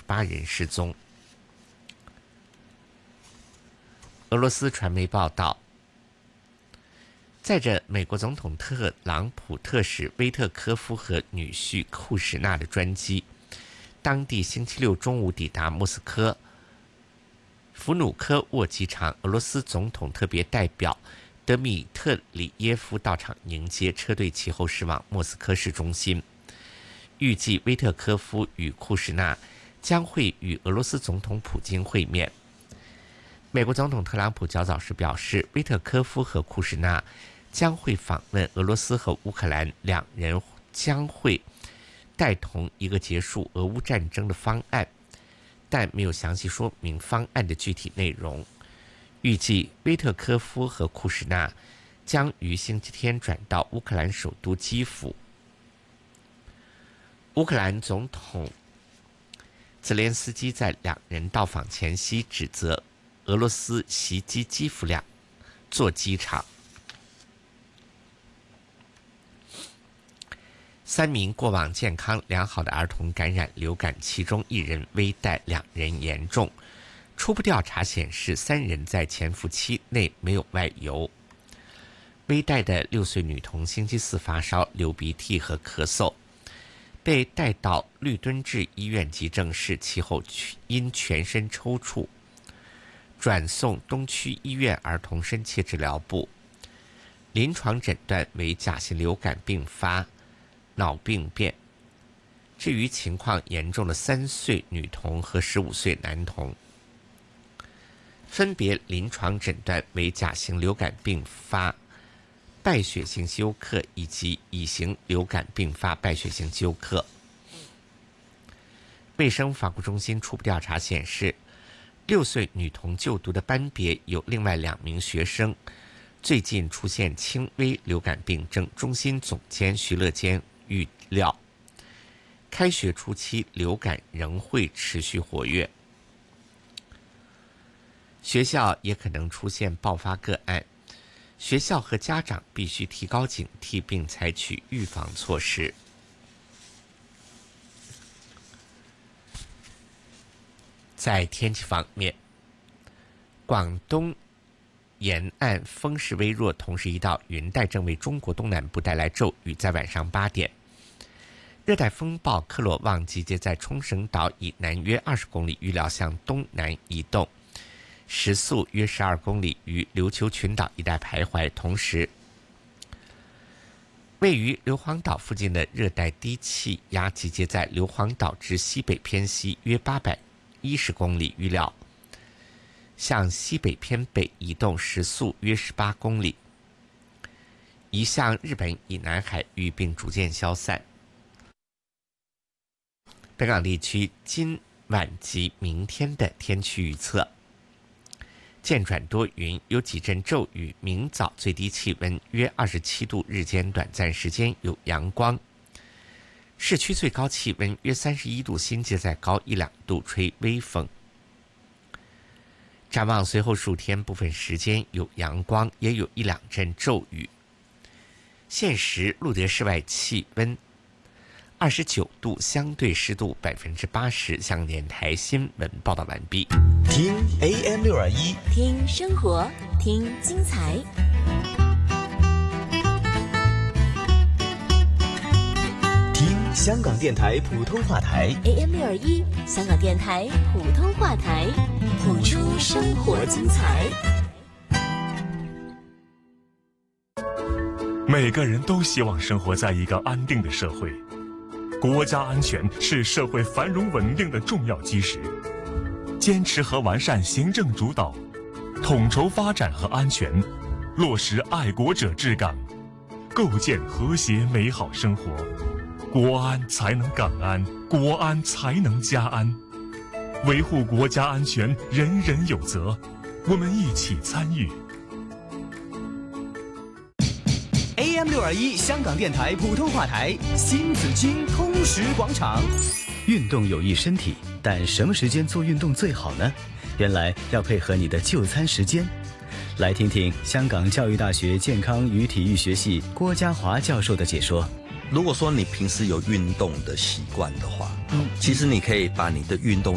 28人失踪。俄罗斯传媒报道，载着美国总统特朗普特使威特科夫和女婿库什纳的专机，当地星期六中午抵达莫斯科弗努科沃机场。俄罗斯总统特别代表德米特里耶夫到场迎接，车队其后驶往莫斯科市中心。预计威特科夫与库什纳将会与俄罗斯总统普京会面。美国总统特朗普较早时表示，威特科夫和库什纳将会访问俄罗斯和乌克兰，两人将会带同一个结束俄乌战争的方案，但没有详细说明方案的具体内容。预计威特科夫和库什纳将于星期天转到乌克兰首都基辅。乌克兰总统泽连斯基在两人到访前夕指责俄罗斯袭击基辅两座机场。3名过往健康良好的儿童感染流感，其中1人危殆，2人严重。初步调查显示，3人在潜伏期内没有外游。危殆的6岁女童星期四发烧、流鼻涕和咳嗽，被带到绿敦治医院急症室，其后因全身抽搐转送东区医院儿童深切治疗部，临床诊断为甲型流感并发脑病变。至于情况严重的3岁女童和15岁男童，分别临床诊断为甲型流感并发败血性休克以及乙型流感并发败血性休克。卫生防护中心初步调查显示，6岁女童就读的班别有另外2名学生最近出现轻微流感病症。中心总监徐乐坚预料，开学初期流感仍会持续活跃，学校也可能出现爆发个案，学校和家长必须提高警惕并采取预防措施。在天气方面，广东沿岸风势微弱，同时一道云带正为中国东南部带来骤雨。在晚上8点，热带风暴克罗旺集结在冲绳岛以南约20公里，预料向东南移动，时速约12公里，于琉球群岛一带徘徊。同时，位于硫磺岛附近的热带低气压集结在硫磺岛之西北偏西约810公里，预料向西北偏北移动，时速约18公里，移向日本以南海域并逐渐消散。本港地区今晚及明天的天气预测：渐转多云，有几阵骤雨，明早最低气温约27度，日间短暂时间有阳光。市区最高气温约31度，新界再高1-2度，吹微风。展望随后数天，部分时间有阳光，也有1-2阵骤雨。现时录得室外气温29度，相对湿度80%。香港电台新闻报道完毕。 听 AM621， 听生活，听精彩。 听香港电台普通话台 AM621，香港电台普通话台，谱出生活精彩。 每个人都希望生活在一个安定的社会，国家安全是社会繁荣稳定的重要基石。坚持和完善行政主导，统筹发展和安全，落实爱国者治港，构建和谐美好生活。国安才能港安，国安才能家安。维护国家安全，人人有责，我们一起参与。 AM621香港电台普通话台新紫荆通识广场。运动有益身体，但什么时间做运动最好呢？原来要配合你的就餐时间。来听听香港教育大学健康与体育学系郭家华教授的解说。 如果说你平时有运动的习惯的话，其实你可以把你的运动